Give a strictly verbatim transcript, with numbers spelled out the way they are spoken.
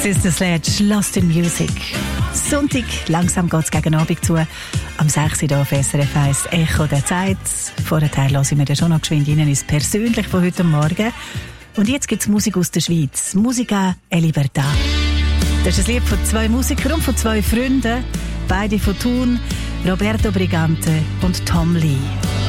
Sister Sledge, Lost in Music. Sonntag, langsam geht es gegen Abend zu. Am sechs Uhr hier auf S R F eins Echo der Zeit. Vorher hören wir schon noch geschwind rein ins Persönlich von heute Morgen. Und jetzt gibt es Musik aus der Schweiz. Musica e Libertà. Das ist ein Lied von zwei Musikern und von zwei Freunden. Beide von Thun, Roberto Brigante und Tom Lee.